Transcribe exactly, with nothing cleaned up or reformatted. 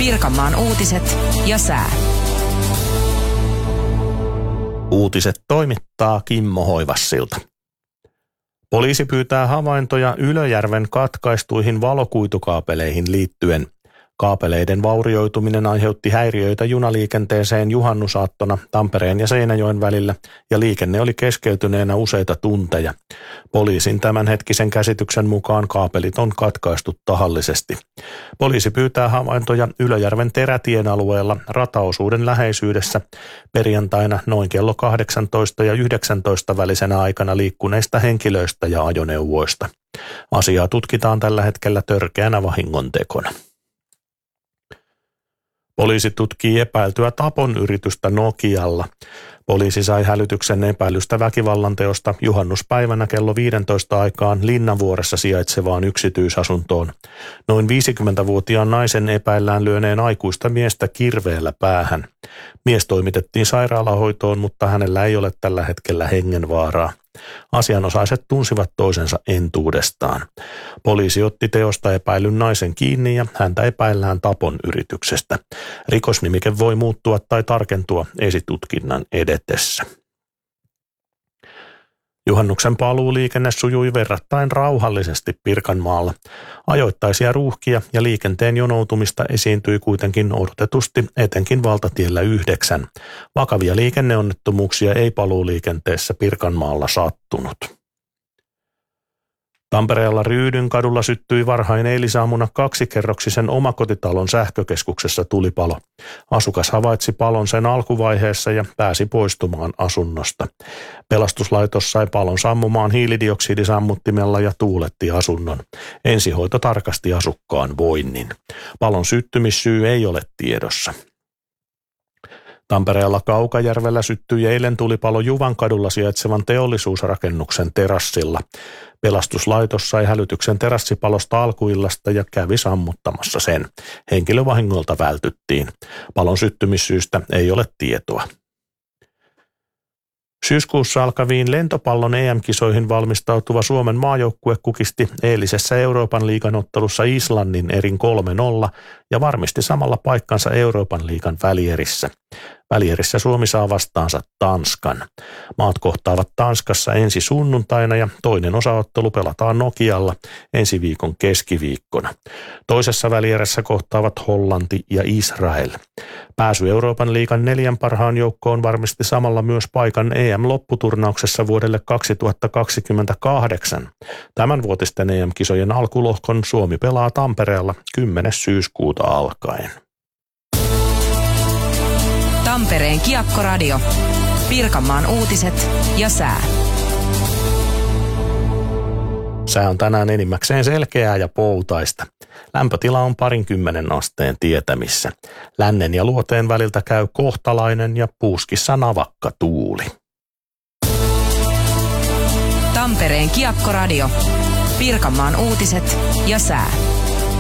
Pirkanmaan uutiset ja sää. Uutiset toimittaa Kimmo Hoivassilta. Poliisi pyytää havaintoja Ylöjärven katkaistuihin valokuitukaapeleihin liittyen. Kaapeleiden vaurioituminen aiheutti häiriöitä junaliikenteeseen juhannusaattona Tampereen ja Seinäjoen välillä ja liikenne oli keskeytyneenä useita tunteja. Poliisin tämänhetkisen käsityksen mukaan kaapelit on katkaistu tahallisesti. Poliisi pyytää havaintoja Ylöjärven Terätien alueella rataosuuden läheisyydessä perjantaina noin kello kahdeksantoista ja yhdeksäntoista välisenä aikana liikkuneista henkilöistä ja ajoneuvoista. Asiaa tutkitaan tällä hetkellä törkeänä vahingontekona. Poliisi tutkii epäiltyä tapon yritystä Nokialla. Poliisi sai hälytyksen epäilystä väkivallanteosta juhannuspäivänä kello viisitoista aikaan Linnanvuoressa sijaitsevaan yksityisasuntoon. Noin viisikymmentävuotiaan naisen epäillään lyöneen aikuista miestä kirveellä päähän. Mies toimitettiin sairaalahoitoon, mutta hänellä ei ole tällä hetkellä hengenvaaraa. Asianosaiset tunsivat toisensa entuudestaan. Poliisi otti teosta epäilyn naisen kiinni ja häntä epäillään tapon yrityksestä. Rikosnimike voi muuttua tai tarkentua esitutkinnan edetessä. Juhannuksen paluuliikenne sujui verrattain rauhallisesti Pirkanmaalla. Ajoittaisia ruuhkia ja liikenteen jonoutumista esiintyi kuitenkin odotetusti etenkin valtatiellä yhdeksän. Vakavia liikenneonnettomuuksia ei paluuliikenteessä Pirkanmaalla sattunut. Tampereella Ryydynkadulla syttyi varhain eilisaamuna kaksikerroksisen omakotitalon sähkökeskuksessa tulipalo. Asukas havaitsi palon sen alkuvaiheessa ja pääsi poistumaan asunnosta. Pelastuslaitos sai palon sammumaan hiilidioksidisammuttimella ja tuuletti asunnon. Ensihoito tarkasti asukkaan voinnin. Palon syttymissyy ei ole tiedossa. Tampereella Kaukajärvellä syttyi eilen tulipalo Juvankadulla sijaitsevan teollisuusrakennuksen terassilla. Pelastuslaitos sai hälytyksen terassipalosta alkuillasta ja kävi sammuttamassa sen. Henkilövahingolta vältyttiin. Palon syttymissyystä ei ole tietoa. Syyskuussa alkaviin lentopallon E M-kisoihin valmistautuva Suomen maajoukkue kukisti eilisessä Euroopan liigan ottelussa Islannin erin kolme nolla ja varmisti samalla paikkansa Euroopan liigan välierissä. Välierissä Suomi saa vastaansa Tanskan. Maat kohtaavat Tanskassa ensi sunnuntaina ja toinen osaottelu pelataan Nokialla ensi viikon keskiviikkona. Toisessa välierässä kohtaavat Hollanti ja Israel. Pääsy Euroopan liigan neljän parhaan joukkoon varmisti samalla myös paikan E M-lopputurnauksessa vuodelle kaksituhattakaksikymmentäkahdeksan. Tämänvuotisten E M-kisojen alkulohkon Suomi pelaa Tampereella kymmenes syyskuuta alkaen. Tampereen Kiekkoradio. Pirkanmaan uutiset ja sää. Sää on tänään enimmäkseen selkeää ja poutaista. Lämpötila on parinkymmenen asteen tietämissä. Lännen ja luoteen väliltä käy kohtalainen ja puuskissa navakka tuuli. Tampereen Kiekkoradio. Pirkanmaan uutiset ja sää.